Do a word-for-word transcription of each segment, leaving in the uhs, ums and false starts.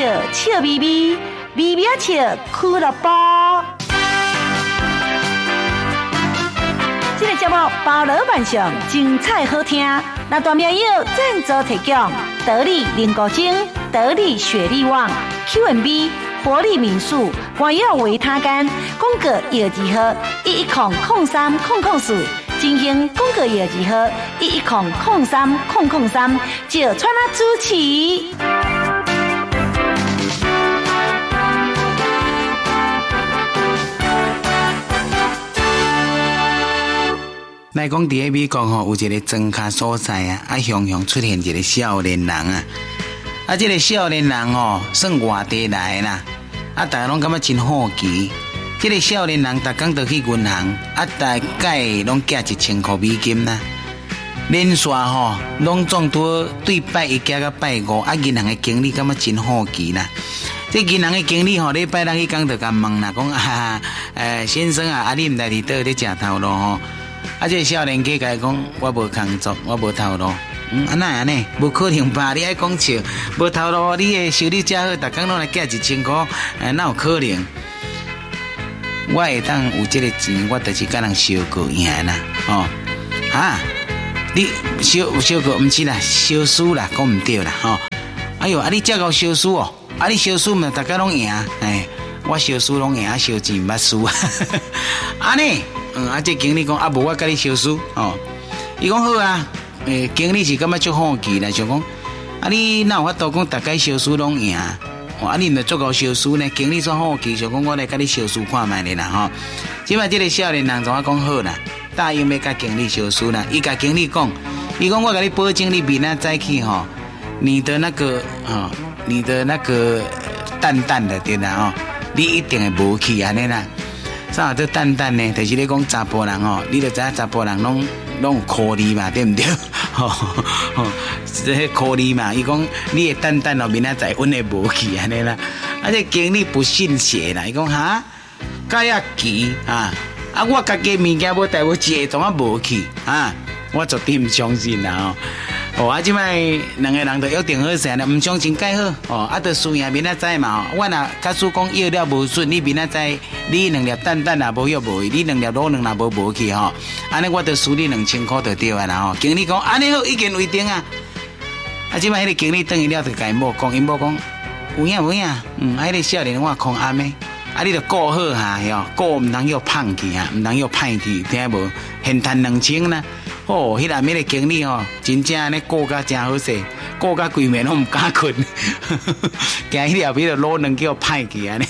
笑咪咪，咪咪啊笑俱乐部。这个节目包罗万象，精彩好听。那大名友赞助提供：得力林国精、得力雪力旺、Q and B、活力民宿、关耀维他干、宫格药剂盒一一空空三空空四。金兴宫格药剂盒一一空空三空空三，就川啦主持。 来讲，伫咧美国吼，有一个庄卡所在啊，啊，常常出现一个少年人啊，啊，这个少年人吼，算外地来啦，啊，大家拢感觉真好奇。这个少年人，逐工都去银行，啊，大概拢寄一千块美金啦。连续吼，拢总拄对拜一寄到拜五，啊，银行的经理感觉真好奇啦。这银行的经理吼，礼拜六去讲就甲问啦，讲啊，诶，先生啊，啊，你毋来伫倒咧食头路吼？啊！这个少年家甲讲，我无工作，我无头路。嗯，安那安尼，无可能吧？你爱讲笑，无头路，你的收入遮好，逐工拢来寄一千块，诶，哪有可能？我会当有这个钱，我就是甲人烧过赢啦，哦，啊，你烧烧过毋是啦，烧输啦，讲毋对啦，吼、哦。哎哟，啊，你遮个烧输哦，啊，你烧输嘛，逐家拢赢，哎，我烧输拢赢，啊，烧钱毋捌输，安尼。嗯，啊，这经理讲啊，无我甲你烧输哦。伊讲好啊，诶，经理是感觉足好奇啦，想讲啊，你哪有法度讲大概烧输拢赢？哦，啊，你毋足够烧输呢？经理说好奇，想讲我来甲你烧输看卖咧啦吼。即摆这个少年人怎啊讲好啦？答应要甲经理烧输啦。伊甲经理讲，伊讲我甲你保证，你明仔早起吼，你的那个哦，你的那个蛋蛋的对啦哦，你一定会无去安尼啦。啥做蛋蛋呢？就是咧讲查甫人吼，你就知影查甫人拢拢有颗粒嘛，对毋对？吼吼，这颗粒嘛，伊讲你的蛋蛋哦，明仔载阮会无去安尼啦。啊，这经理不信邪啦，伊讲哈，介遐奇啊！啊，我家己物件要带我一个，怎啊无去啊？我绝对唔相信啦吼。哦，啊，即摆两个人都约定好势啦，唔相信介好哦，啊，着输赢明仔载嘛。我若假使讲约了无顺，你明仔载你两粒蛋蛋也无约无去，你两粒卤卵也无无去吼，安尼我着输你两千块就对啊啦吼。经理讲安尼好，已经为定啊。啊，即摆迄个经理等于了就甲伊某讲，伊某讲有影无影，嗯，啊，迄个少年我空暗的，啊，你着顾好下哟，顾唔通又胖去啊，唔通又歹去，听无？现赚两千啦。哦，迄暗暝个经理哦，真正安尼顾甲真好势，顾甲规暝拢唔敢困，惊迄后边就老两叫歹去安尼。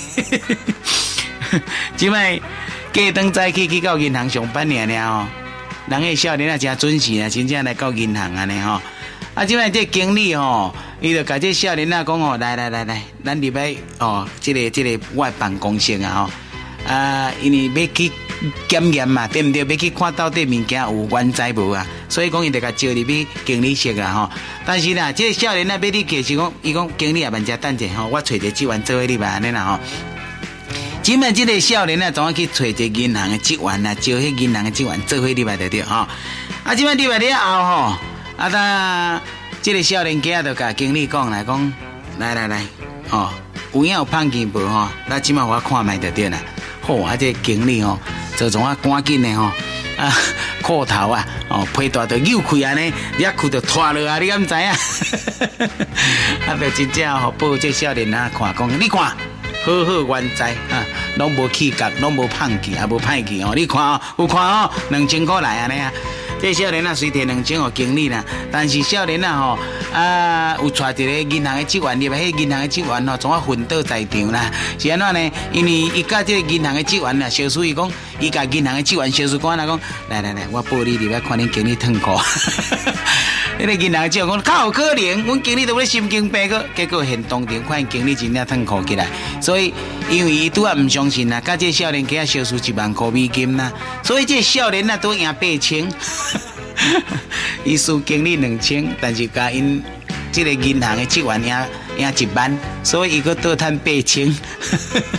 即摆过当早起去到银行上班尔尔哦，人个少年啊真准时啊，真正来到银行安尼吼。啊，即摆这经理吼，伊就甲这少年啊讲哦，来来来来，咱入来哦，这个这个我办公室啊吼，啊，因为要去。检验嘛，对唔对？要去看到底物件有原在无啊？所以讲，伊就甲招入去经理室啦吼。但是啦，这个少年啊，要你其实讲，伊讲经理也慢只等者吼，我找一个职员做伙你吧安尼啦吼。今摆这个少年啊，怎啊去找一个银行的职员啊，招迄银行的职员做伙你吧对对吼。啊，今摆你吧了后吼，啊，他这个少年家就甲经理讲来讲，来来来，哦，有影有胖去无吼？那今摆我看卖就对啦。好，啊，这个经理吼。就从啊赶紧的吼，啊裤头啊，哦皮带就扭开安尼，一裤就脱落啊，你敢知影？啊，就真正吼，报这少年啊看讲，你看好好原在啊，拢无气角，拢无胖去，也无歹去哦，你看哦，有看哦，两千块来安尼啊。这少年啊，虽摕两千互经理啦，但是少年啊吼啊，有带一个银行的职员入来，迄银行的职员吼，总啊昏倒在场啦。是安怎呢？因为伊甲这个银行的职员啊，小叔伊讲，伊甲银行的职员小叔讲啦，讲来来来，我报你入来看恁经理脱裤。迄个银行的职员讲，较有可能，阮经理都咧心惊病个，结果现当场看经理真正脱裤起来，所以因为伊拄啊唔相信啦，甲这少年家小叔一万块美金啦，所以这少年啊都赢八千。伊输经理两千，但是甲因这个银行的职员赢赢一万，所以伊个倒赚八千。